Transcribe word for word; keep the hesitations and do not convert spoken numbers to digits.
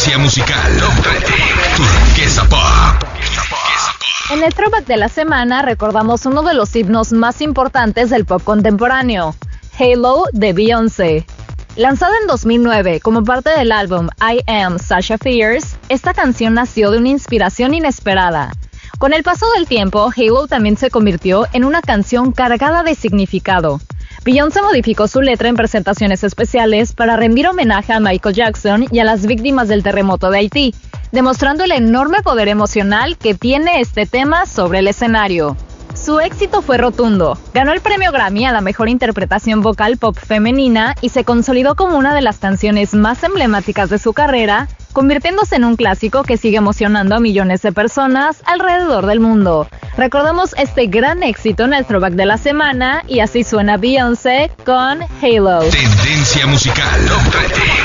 Tendencia musical. Top treinta. Turquesa Pop. En el throwback de la semana recordamos uno de los himnos más importantes del pop contemporáneo, Halo de Beyoncé. Lanzada en dos mil nueve como parte del álbum I Am Sasha Fierce, esta canción nació de una inspiración inesperada. Con el paso del tiempo, Halo también se convirtió en una canción cargada de significado. Beyoncé modificó su letra en presentaciones especiales para rendir homenaje a Michael Jackson y a las víctimas del terremoto de Haití, demostrando el enorme poder emocional que tiene este tema sobre el escenario. Su éxito fue rotundo. Ganó el premio Grammy a la mejor interpretación vocal pop femenina y se consolidó como una de las canciones más emblemáticas de su carrera, convirtiéndose en un clásico que sigue emocionando a millones de personas alrededor del mundo. Recordamos este gran éxito en el throwback de la semana y así suena Beyoncé con Halo. Tendencia musical. Top treinta.